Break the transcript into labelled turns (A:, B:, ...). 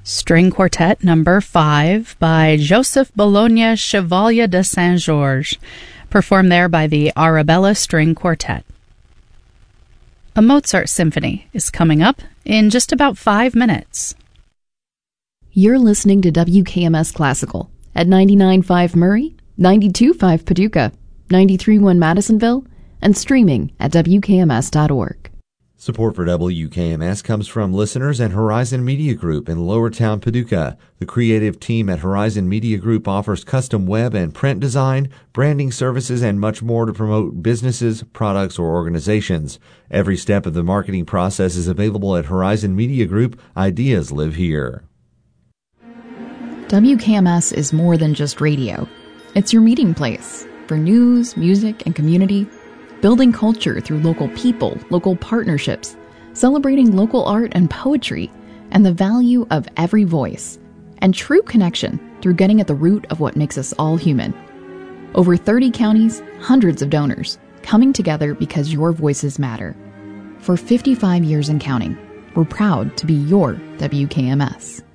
A: String Quartet Number 5 by Joseph Bologna Chevalier de Saint-Georges, performed there by the Arabella String Quartet. A Mozart Symphony is coming up in just about 5 minutes.
B: You're listening to WKMS Classical at 99.5 Murray, 92.5 Paducah, 93.1 Madisonville, and streaming at WKMS.org.
C: Support for WKMS comes from listeners and Horizon Media Group in Lowertown, Paducah. The creative team at Horizon Media Group offers custom web and print design, branding services, and much more to promote businesses, products, or organizations. Every step of the marketing process is available at Horizon Media Group. Ideas live here.
B: WKMS is more than just radio. It's your meeting place for news, music, and community. Building culture through local people, local partnerships, celebrating local art and poetry, and the value of every voice, and true connection through getting at the root of what makes us all human. Over 30 counties, hundreds of donors, coming together because your voices matter. For 55 years and counting, we're proud to be your WKMS.